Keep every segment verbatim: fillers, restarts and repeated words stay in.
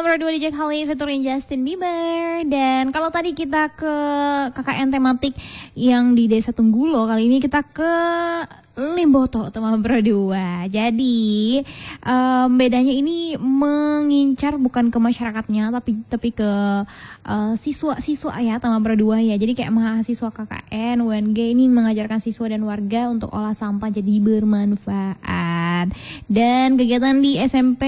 berdua di Jack Haley featuring Justin Bieber. Dan kalau tadi kita ke K K N tematik yang di Desa Tunggulo, kali ini kita ke Limboto teman berdua. Jadi um, bedanya ini mengincar bukan ke masyarakatnya tapi tapi ke uh, siswa-siswa ya teman berdua ya. Jadi kayak mahasiswa K K N U N G ini mengajarkan siswa dan warga untuk olah sampah jadi bermanfaat. Dan kegiatan di S M P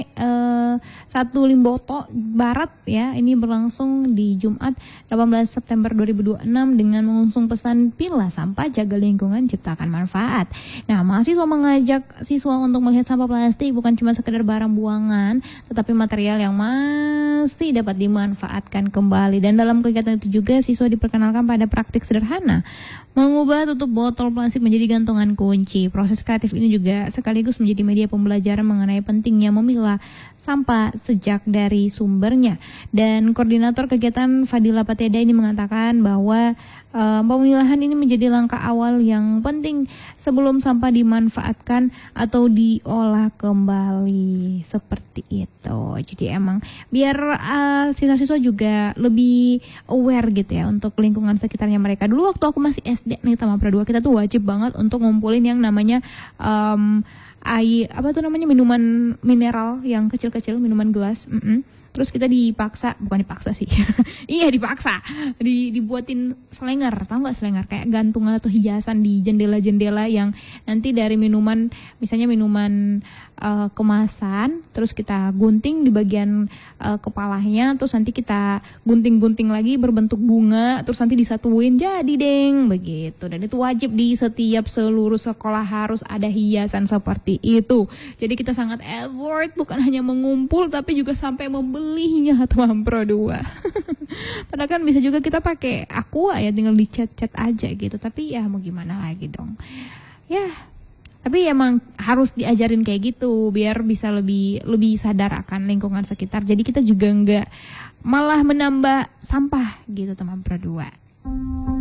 uh, satu Limboto Barat ya ini berlangsung di Jumat delapan belas September dua ribu dua puluh enam dengan mengusung pesan pilah sampah, jaga lingkungan, ciptakan manfaat. Nah, mahasiswa mengajak siswa untuk melihat sampah plastik bukan cuma sekedar barang buangan, tetapi material yang masih dapat dimanfaatkan kembali. Dan dalam kegiatan itu juga siswa diperkenalkan pada praktik sederhana, mengubah tutup botol plastik menjadi gantungan kunci. Proses kreatif ini juga sekaligus menjadi media pembelajaran mengenai pentingnya memilah sampah sejak dari sumbernya. Dan koordinator kegiatan Fadila Pateda ini mengatakan bahwa Uh, pemilahan ini menjadi langkah awal yang penting sebelum sampah dimanfaatkan atau diolah kembali seperti itu. Jadi emang biar uh, siswa-siswa juga lebih aware gitu ya untuk lingkungan sekitarnya mereka. Dulu waktu aku masih S D nih sama Pradua, kita tuh wajib banget untuk ngumpulin yang namanya um, air apa tuh namanya minuman mineral yang kecil-kecil, minuman gelas. Mm-mm. Terus kita dipaksa, bukan dipaksa sih, iya dipaksa, di, dibuatin selenger, tahu nggak selenger? Kayak gantungan atau hiasan di jendela-jendela yang nanti dari minuman, misalnya minuman uh, kemasan, terus kita gunting di bagian uh, kepalanya, terus nanti kita gunting-gunting lagi berbentuk bunga, terus nanti disatuin jadi deng, begitu. Dan itu wajib di setiap seluruh sekolah harus ada hiasan seperti itu. Jadi kita sangat effort, bukan hanya mengumpul, tapi juga sampai membeli belinya teman Pro dua. Padahal kan bisa juga kita pakai Aqua ya, tinggal dicet-cet aja gitu. Tapi ya mau gimana lagi dong. Ya, tapi emang harus diajarin kayak gitu biar bisa lebih lebih sadar akan lingkungan sekitar. Jadi kita juga nggak malah menambah sampah gitu teman Pro dua.